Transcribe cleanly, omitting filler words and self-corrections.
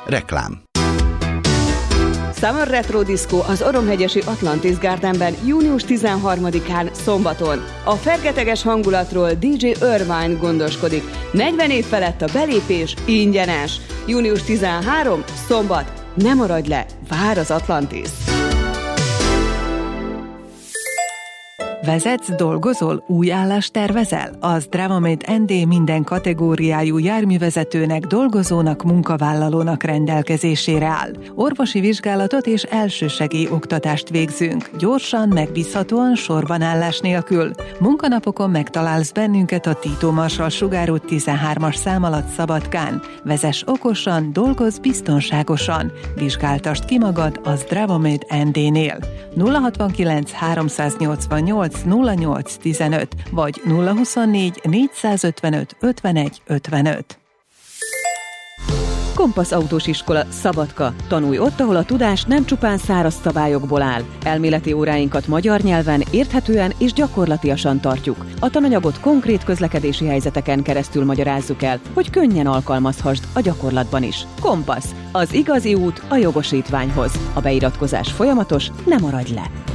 Reklám. Summer Retro Disco az Oromhegyesi Atlantis Gardenben június 13-án szombaton. A fergeteges hangulatról DJ Irvine gondoskodik. 40 év felett a belépés ingyenes. Június 13, szombat. Ne maradj le, vár az Atlantis! Vezetsz, dolgozol, új állást tervezel? Az Dravamate ND minden kategóriájú járművezetőnek, dolgozónak, munkavállalónak rendelkezésére áll. Orvosi vizsgálatot és elsősegély oktatást végzünk. Gyorsan, megbízhatóan, sorbanállás nélkül. Munkanapokon megtalálsz bennünket a Tito Marsal sugárút 13-as szám alatt Szabadkán. Vezess okosan, dolgozz biztonságosan. Vizsgáltasd ki magad az Dravamate ND-nél. 069 388 0815 vagy 024 455 51 55. Kompasz Autós Iskola, Szabadka. Tanulj ott, ahol a tudás nem csupán száraz szabályokból áll. Elméleti óráinkat magyar nyelven, érthetően és gyakorlatiasan tartjuk. A tananyagot konkrét közlekedési helyzeteken keresztül magyarázzuk el, hogy könnyen alkalmazhassd a gyakorlatban is. Kompasz, az igazi út a jogosítványhoz. A beiratkozás folyamatos, ne maradj le!